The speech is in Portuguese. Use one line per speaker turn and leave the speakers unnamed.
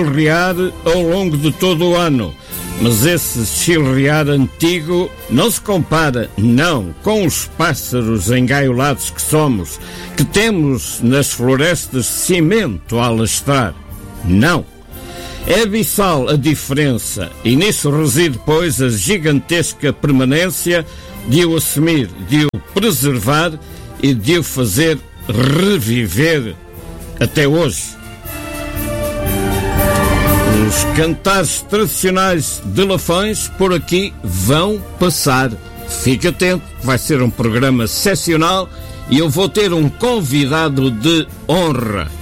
chilrear ao longo de todo o ano. Mas esse chilrear antigo não se compara, não, com os pássaros engaiolados que somos, que temos nas florestas de cimento a alastrar. Não. É abissal a diferença, e nisso reside, pois, a gigantesca permanência de o assumir, de o preservar e de o fazer reviver até hoje. Os cantares tradicionais de Lafões por aqui vão passar. Fique atento, vai ser um programa excepcional e eu vou ter um convidado de honra.